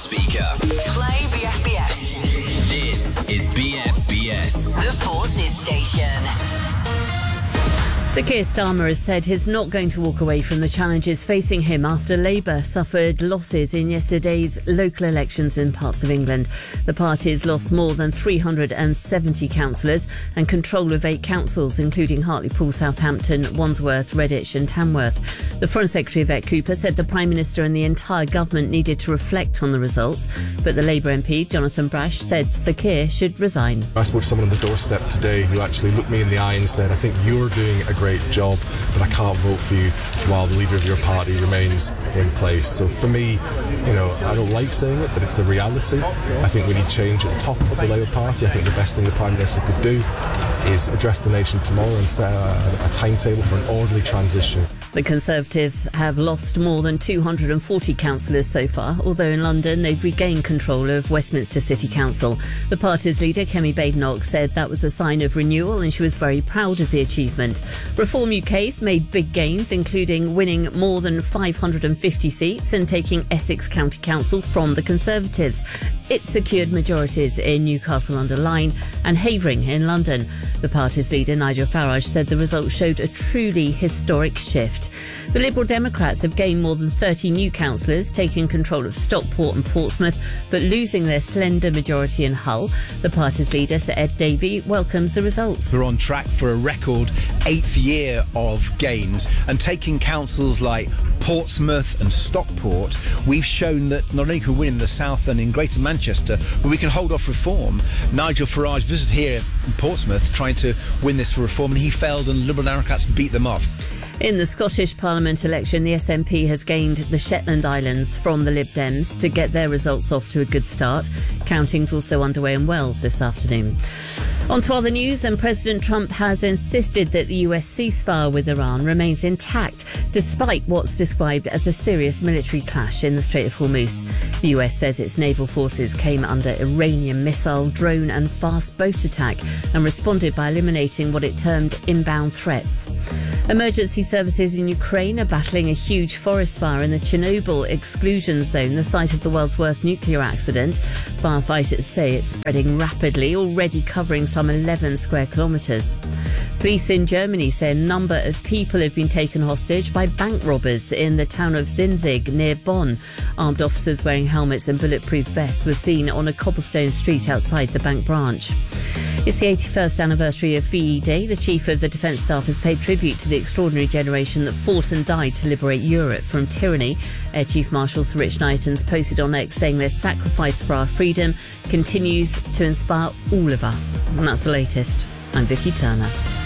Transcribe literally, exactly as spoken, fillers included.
smart speaker. Play B F B S. This is B F B S. The Forces Station. Sir Keir Starmer has said he's not going to walk away from the challenges facing him after Labour suffered losses in yesterday's local elections in parts of England. The party has lost more than three hundred seventy councillors and control of eight councils, including Hartlepool, Southampton, Wandsworth, Redditch and Tamworth. The Foreign Secretary, Yvette Cooper, said the Prime Minister and the entire government needed to reflect on the results. But the Labour M P, Jonathan Brash, said Sir Keir should resign. I spoke to someone on the doorstep today who actually looked me in the eye and said, I think you're doing a great job, but I can't vote for you while the leader of your party remains in place. So for me, you know, I don't like saying it, but it's the reality. I think we need change at the top of the Labour Party. I think the best thing the Prime Minister could do is address the nation tomorrow and set a, a timetable for an orderly transition. The Conservatives have lost more than two hundred forty councillors so far, although in London they've regained control of Westminster City Council. The party's leader, Kemi Badenoch, said that was a sign of renewal and she was very proud of the achievement. Reform U K's made big gains, including winning more than five hundred fifty seats and taking Essex County Council from the Conservatives. It secured majorities in Newcastle-under-Lyme and Havering in London. The party's leader, Nigel Farage, said the results showed a truly historic shift. The Liberal Democrats have gained more than thirty new councillors, taking control of Stockport and Portsmouth, but losing their slender majority in Hull. The party's leader, Sir Ed Davey, welcomes the results. We're on track for a record eighth year of gains, and taking councils like Portsmouth and Stockport, we've shown that not only can we win in the south and in Greater Manchester, but we can hold off reform. Nigel Farage visited here in Portsmouth trying to win this for reform, and he failed, and Liberal Democrats beat them off. In the Scottish Parliament election, the S N P has gained the Shetland Islands from the Lib Dems to get their results off to a good start. Counting's also underway in Wales this afternoon. On to other news, and President Trump has insisted that the U S ceasefire with Iran remains intact, despite what's described as a serious military clash in the Strait of Hormuz. The U S says its naval forces came under Iranian missile, drone and fast boat attack and responded by eliminating what it termed inbound threats. Emergency services in Ukraine are battling a huge forest fire in the Chernobyl exclusion zone, the site of the world's worst nuclear accident. Firefighters say it's spreading rapidly, already covering some eleven square kilometres. Police in Germany say a number of people have been taken hostage by bank robbers in the town of Zinzig near Bonn. Armed officers wearing helmets and bulletproof vests were seen on a cobblestone street outside the bank branch. It's the eighty-first anniversary of V E Day. The Chief of the Defence Staff has paid tribute to the extraordinary generation that fought and died to liberate Europe from tyranny. Air Chief Marshal Sir Rich Knightons posted on X saying their sacrifice for our freedom continues to inspire all of us. And that's the latest. I'm Vicky Turner.